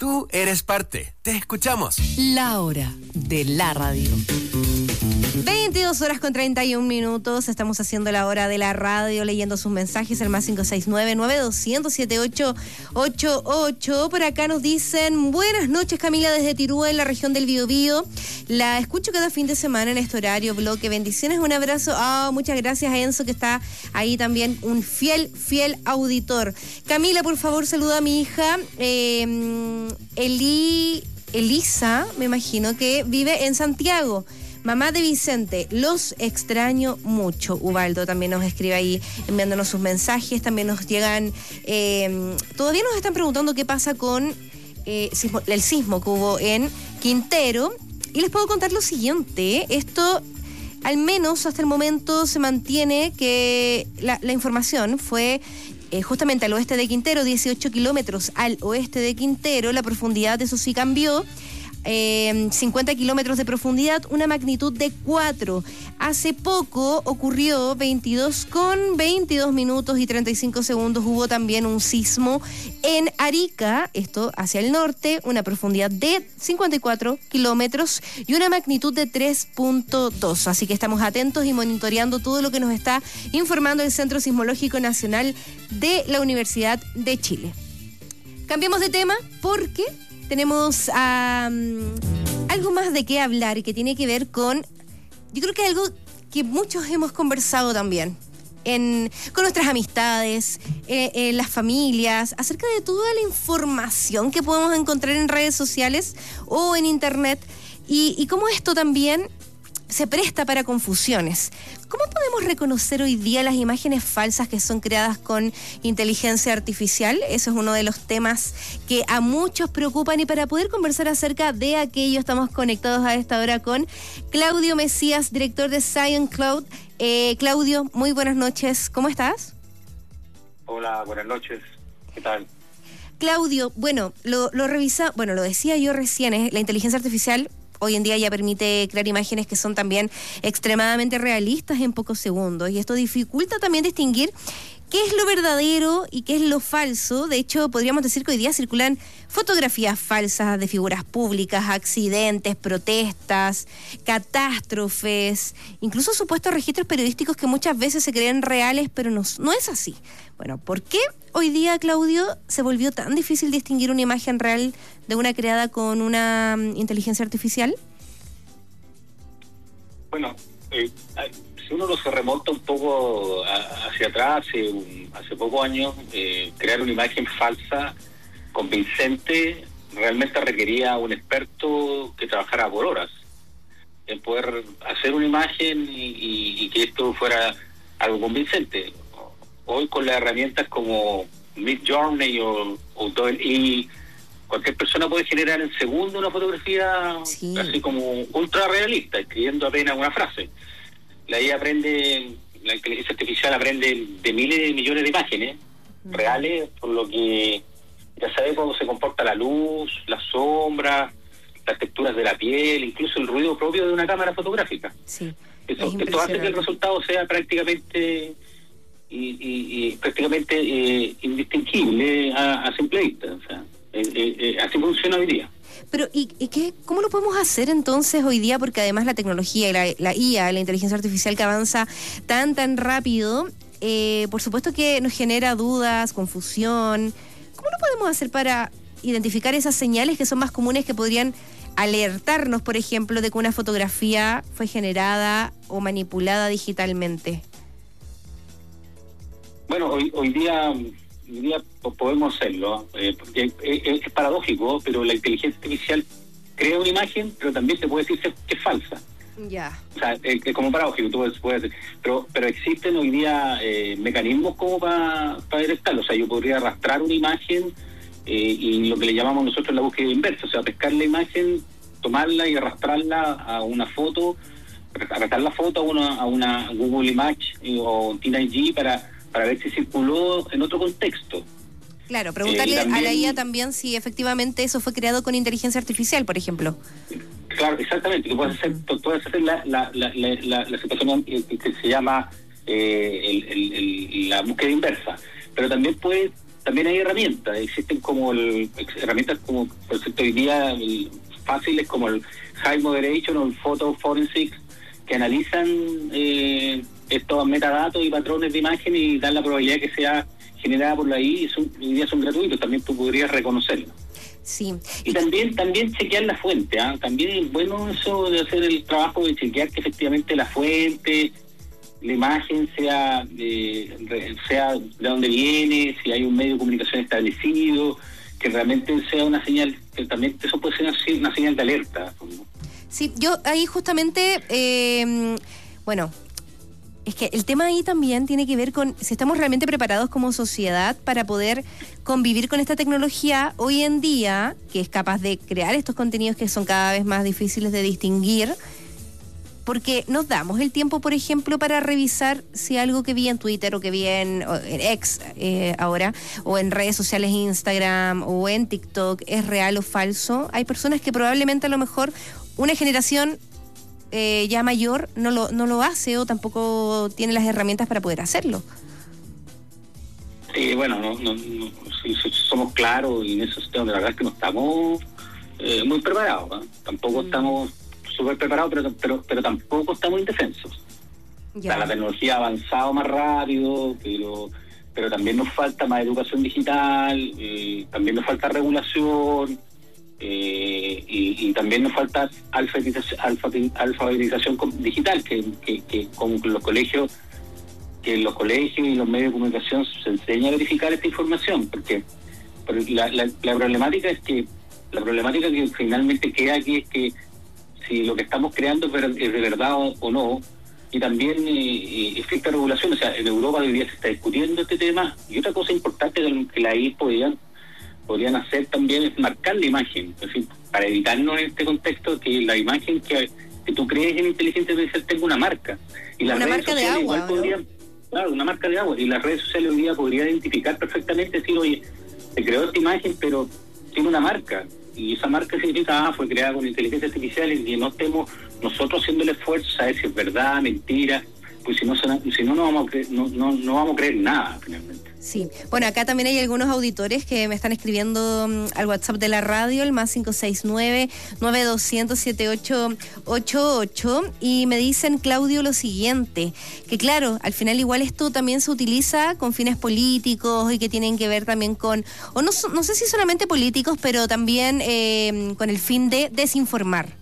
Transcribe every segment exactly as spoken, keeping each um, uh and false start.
Tú eres parte. Te escuchamos. La hora de la radio. veintidós horas con treinta y un minutos. Estamos haciendo la hora de la radio, leyendo sus mensajes, el más cinco seis nueve, nueve dos cero cero, siete ocho ocho ocho. Por acá nos dicen: buenas noches, Camila, desde Tirúa, en la región del Biobío. La escucho cada fin de semana en este horario, bloque. Bendiciones, un abrazo. Oh, muchas gracias a Enzo, que está ahí también, un fiel, fiel auditor. Camila, por favor, saluda a mi hija, eh, Eli, Elisa, me imagino, que vive en Santiago. Mamá de Vicente, los extraño mucho. Ubaldo también nos escribe ahí enviándonos sus mensajes. También nos llegan, eh, todavía nos están preguntando qué pasa con eh, sismo, el sismo que hubo en Quintero. Y les puedo contar lo siguiente: esto, al menos hasta el momento, se mantiene que la, la información fue eh, justamente al oeste de Quintero, dieciocho kilómetros al oeste de Quintero. La profundidad, eso sí, cambió. Eh, cincuenta kilómetros de profundidad, una magnitud de cuatro. Hace poco ocurrió, veintidós con veintidós minutos y treinta y cinco segundos, hubo también un sismo en Arica, esto hacia el norte, una profundidad de cincuenta y cuatro kilómetros y una magnitud de tres punto dos. Así que estamos atentos y monitoreando todo lo que nos está informando el Centro Sismológico Nacional de la Universidad de Chile. Cambiemos de tema porque tenemos um, algo más de qué hablar y que tiene que ver con, yo creo que algo que muchos hemos conversado también en, con nuestras amistades, eh, en las familias, acerca de toda la información que podemos encontrar en redes sociales o en internet, y, y cómo esto también se presta para confusiones. ¿Cómo podemos reconocer hoy día las imágenes falsas que son creadas con inteligencia artificial? Eso es uno de los temas que a muchos preocupan, y para poder conversar acerca de aquello estamos conectados a esta hora con Claudio Mesías, director de ScienceCloud. Eh, Claudio, muy buenas noches. ¿Cómo estás? Hola, buenas noches. ¿Qué tal? Claudio, bueno, lo, lo revisa, bueno, lo decía yo recién, ¿eh? La inteligencia artificial hoy en día ya permite crear imágenes que son también extremadamente realistas en pocos segundos, y esto dificulta también distinguir qué es lo verdadero y qué es lo falso. De hecho, podríamos decir que hoy día circulan fotografías falsas de figuras públicas, accidentes, protestas, catástrofes, incluso supuestos registros periodísticos que muchas veces se creen reales, pero no, no es así. Bueno, ¿por qué hoy día, Claudio, se volvió tan difícil distinguir una imagen real de una creada con una um, inteligencia artificial? Bueno, eh, si uno se remonta un poco a, hacia atrás, hace, un, hace pocos años, eh, crear una imagen falsa, convincente, realmente requería un experto que trabajara por horas en poder hacer una imagen y, y, y que esto fuera algo convincente. Hoy, con las herramientas como Midjourney o, o Doll-E, cualquier persona puede generar en segundo una fotografía, sí, así como ultra realista, escribiendo apenas una frase. La I A aprende, la inteligencia artificial aprende de miles de millones de imágenes mm. reales, por lo que ya sabe cómo se comporta la luz, la sombra, las texturas de la piel, incluso el ruido propio de una cámara fotográfica. Sí, Eso, esto hace que el resultado sea prácticamente y, y, y prácticamente eh, indistinguible a, a simple vista. O sea, eh, eh, eh, así funciona hoy día. Pero, ¿y, y qué, cómo lo podemos hacer entonces hoy día? Porque además la tecnología y la, la I A, la inteligencia artificial, que avanza tan, tan rápido, eh, por supuesto que nos genera dudas, confusión. ¿Cómo lo podemos hacer para identificar esas señales que son más comunes, que podrían alertarnos, por ejemplo, de que una fotografía fue generada o manipulada digitalmente? Bueno, hoy, hoy día... Hoy día podemos hacerlo, eh, porque es, es, es paradójico, pero la inteligencia artificial crea una imagen, pero también se puede decir que es falsa. Ya. Yeah. O sea, es, es como paradójico, tú puedes, puedes decir, pero pero existen hoy día eh, mecanismos como para para detectarlo. O sea, yo podría arrastrar una imagen eh, y lo que le llamamos nosotros la búsqueda inversa, o sea, pescar la imagen, tomarla y arrastrarla a una foto, arrastrar la foto a una a una Google Image eh, o Tina G para para ver si circuló en otro contexto. Claro, preguntarle eh, también, a la I A también si efectivamente eso fue creado con inteligencia artificial, por ejemplo. Claro, exactamente, que puedes hacer, puedes hacer la, la, la, la, la, la situación que se llama eh, el, el, el, la búsqueda inversa, pero también puedes también hay herramientas, existen como el, herramientas como, por ejemplo, hoy día el, fáciles como el High Moderation o el Photo Forensics, que analizan eh, estos metadatos y patrones de imagen y dan la probabilidad que sea generada por la I A, y son, hoy día son gratuitos, también tú podrías reconocerlo. Sí. Y también también chequear la fuente, ¿eh? También es bueno eso de hacer el trabajo de chequear que efectivamente la fuente, la imagen sea de, sea de dónde viene, si hay un medio de comunicación establecido, que realmente sea una señal, que también eso puede ser una, una señal de alerta. Sí, yo ahí justamente, eh, bueno, es que el tema ahí también tiene que ver con si estamos realmente preparados como sociedad para poder convivir con esta tecnología hoy en día, que es capaz de crear estos contenidos que son cada vez más difíciles de distinguir, porque nos damos el tiempo, por ejemplo, para revisar si algo que vi en Twitter o que vi en, en X eh, ahora, o en redes sociales, Instagram o en TikTok, es real o falso. Hay personas que probablemente a lo mejor una generación eh, ya mayor no lo, no lo hace o tampoco tiene las herramientas para poder hacerlo. Sí, bueno, no, no, no, si, si somos claros y en eso la verdad es que no estamos eh, muy preparados, ¿eh? Tampoco mm. estamos súper preparados, pero, pero pero tampoco estamos indefensos. O sea, la tecnología ha avanzado más rápido, pero pero también nos falta más educación digital, eh, también nos falta regulación, eh, y, y también nos falta alfabetización, alfabetización digital, que, que, que con los colegios que en los colegios y los medios de comunicación se enseña a verificar esta información, porque, porque la, la, la problemática es que la problemática que finalmente queda aquí es que si lo que estamos creando es de verdad o, o no, y también eh, existe regulación. O sea, en Europa hoy día se está discutiendo este tema, y otra cosa importante que la I A podrían, podrían hacer también es marcar la imagen, es decir, para evitarnos en este contexto que la imagen que, que tú crees en inteligencia artificial tenga una marca. Y las una redes marca de sociales agua, igual ¿no? podrían, claro, una marca de agua, y las redes sociales hoy día podrían identificar perfectamente, decir, oye, se creó esta imagen, pero tiene una marca, y esa marca significa, ah, fue creada con inteligencia artificial, y que no estemos nosotros haciendo el esfuerzo, saber si es verdad, mentira, pues si no, si no, no vamos a creer, no, no, no vamos a creer nada, finalmente. Sí, bueno, acá también hay algunos auditores que me están escribiendo um, al WhatsApp de la radio, el más cinco seis nueve, nueve dos cero cero, siete ocho ocho ocho, y me dicen, Claudio, lo siguiente, que claro, al final igual esto también se utiliza con fines políticos y que tienen que ver también con, o no, no sé si solamente políticos, pero también eh, con el fin de desinformar.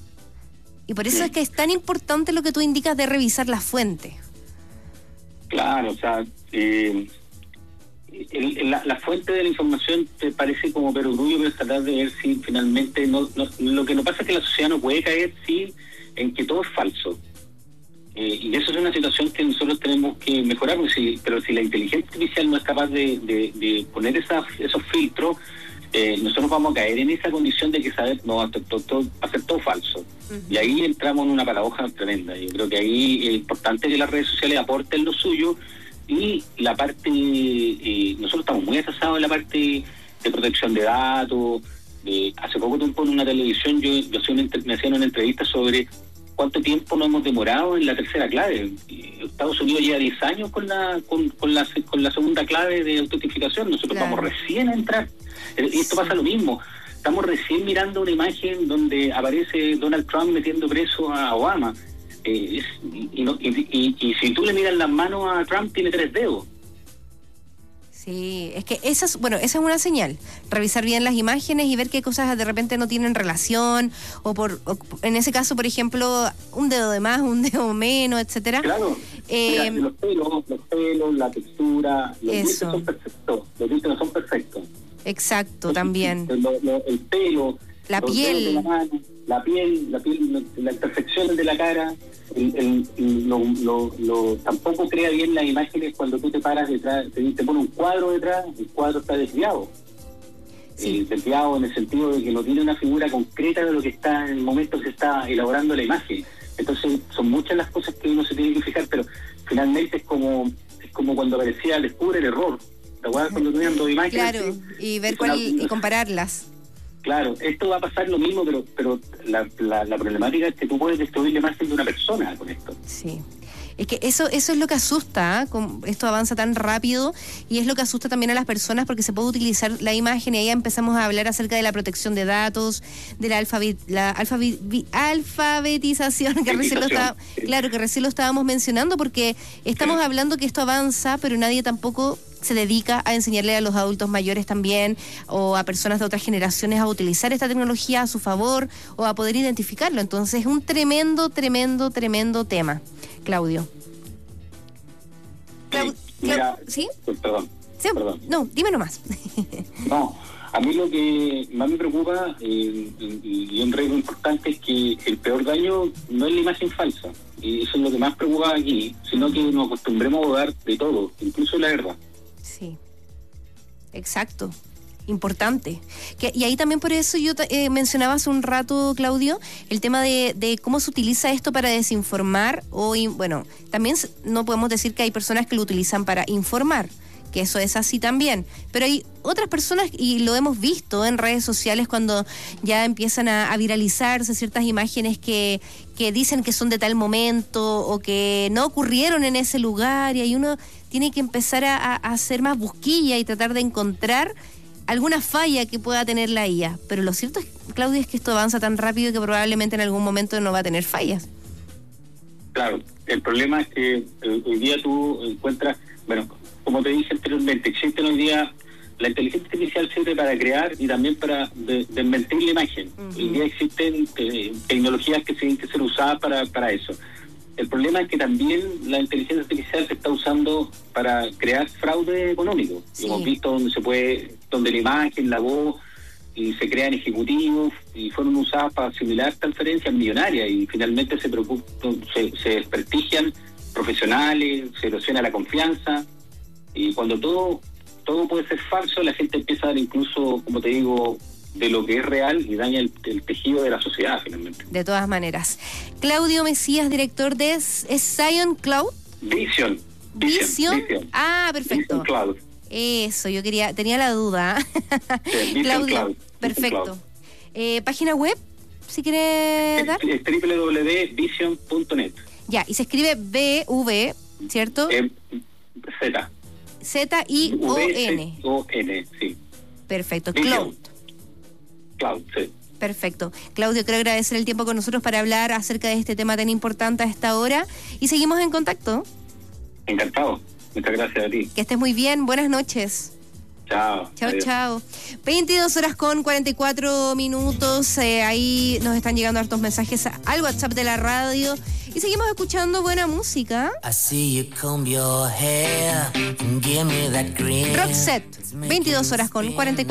Y por eso sí. Es que es tan importante lo que tú indicas de revisar la fuente. Claro, o sea, eh, el, el, la, la fuente de la información te parece como perogrullo, pero es tratar de ver si finalmente no, no, lo que nos pasa es que la sociedad no puede caer sí en que todo es falso, eh, y eso es una situación que nosotros tenemos que mejorar, porque si, pero si la inteligencia artificial no es capaz de, de, de poner esa, esos filtros, eh, nosotros vamos a caer en esa condición de que saber no va a hacer todo, todo, va a ser todo falso. Uh-huh. Y ahí entramos en una paradoja tremenda. Yo creo que ahí es importante que las redes sociales aporten lo suyo. Y la parte, eh, nosotros estamos muy atrasados en la parte de protección de datos. De, hace poco tiempo en una televisión yo, yo hacía una, me hacían una entrevista sobre cuánto tiempo nos hemos demorado en la tercera clave. Estados Unidos lleva diez años con la con, con la con la segunda clave de autentificación. Nosotros claro. vamos recién a entrar. Y esto pasa lo mismo. Estamos recién mirando una imagen donde aparece Donald Trump metiendo preso a Obama. Eh, es, y, no, y, y, y si tú le miras las manos a Trump, tiene tres dedos. Sí, es que esa es, bueno, esa es una señal. Revisar bien las imágenes y ver qué cosas de repente no tienen relación, o por o, en ese caso, por ejemplo, un dedo de más, un dedo menos, etcétera. Claro. Eh, Mira, los pelos, los pelos, la textura, los dientes son perfectos. Los dientes no son perfectos. Exacto, los, también. Lo, lo, el pelo, la piel, de la mano, la piel, la piel, la imperfección de la cara. El, el, lo, lo, lo, tampoco crea bien las imágenes cuando tú te paras detrás, te, te pone un cuadro detrás, el cuadro está desviado. Sí. Eh, desviado en el sentido de que no tiene una figura concreta de lo que está en el momento que se está elaborando la imagen. Entonces son muchas las cosas que uno se tiene que fijar, pero finalmente es como es como cuando aparecía el descubre el error. ¿Te acuerdas cuando tenían dos imágenes? Claro, y ver cuál una, y compararlas. Claro, esto va a pasar lo mismo, pero pero la, la, la problemática es que tú puedes destruir la imagen de una persona con esto. Sí. Es que eso eso es lo que asusta, ¿eh? Esto avanza tan rápido y es lo que asusta también a las personas porque se puede utilizar la imagen y ahí empezamos a hablar acerca de la protección de datos, de la, alfabet, la alfabet, alfabetización, que recién lo estaba, claro, que recién lo estábamos mencionando porque estamos sí. hablando que esto avanza, pero nadie tampoco se dedica a enseñarle a los adultos mayores también o a personas de otras generaciones a utilizar esta tecnología a su favor o a poder identificarlo. Entonces es un tremendo, tremendo, tremendo tema. Claudio. Clau- sí, mira, ¿Sí? Perdón, ¿Sí? perdón. No, dime nomás. No, a mí lo que más me preocupa eh, y, y un riesgo importante es que el peor daño no es la imagen falsa. Y eso es lo que más preocupa aquí, sino que nos acostumbremos a dudar de todo, incluso la verdad. Sí, exacto. Importante. Que, y ahí también por eso yo eh, mencionaba hace un rato, Claudio, el tema de, de cómo se utiliza esto para desinformar o, bueno, también no podemos decir que hay personas que lo utilizan para informar, que eso es así también, pero hay otras personas, y lo hemos visto en redes sociales cuando ya empiezan a, a viralizarse ciertas imágenes que, que dicen que son de tal momento o que no ocurrieron en ese lugar y ahí uno tiene que empezar a, a hacer más busquilla y tratar de encontrar alguna falla que pueda tener la I A, pero lo cierto, es, Claudia, es que esto avanza tan rápido que probablemente en algún momento no va a tener fallas. Claro, el problema es que eh, hoy día tú encuentras, bueno, como te dije anteriormente, existen hoy día, la inteligencia artificial sirve para crear y también para de, desmentir la imagen. Uh-huh. Hoy día existen eh, tecnologías que tienen que ser usadas para, para eso. El problema es que también la inteligencia artificial se está usando para crear fraude económico. Sí. Hemos visto donde se puede, donde la imagen, la voz, y se crean ejecutivos y fueron usadas para simular transferencias millonarias y finalmente se, se, se desprestigian profesionales, se erosiona la confianza y cuando todo todo puede ser falso, la gente empieza a dar incluso, como te digo, de lo que es real y daña el, el tejido de la sociedad finalmente. De todas maneras. Claudio Mesías, director de ¿es Zion Cloud? Vision. Vision. Vision. Ah, perfecto. Vision Cloud. Eso, yo quería, tenía la duda. Sí, Claudio, Cloud. Perfecto. Cloud. Eh, página web, si quiere dar. Es doble u doble u doble u punto vision punto net. Ya, y se escribe B V, ¿cierto? Eh, Z. Z I O N. O N, sí. Perfecto. Vision. Cloud. Cloud, sí. Perfecto. Claudio, quiero agradecer el tiempo con nosotros para hablar acerca de este tema tan importante a esta hora y seguimos en contacto. Encantado. Muchas gracias a ti. Que estés muy bien. Buenas noches. Chao. Chao, adiós. chao. veintidós horas con cuarenta y cuatro minutos. Eh, ahí nos están llegando hartos mensajes al WhatsApp de la radio. Y seguimos escuchando buena música. Roxette, veintidós horas con cuarenta y cuatro.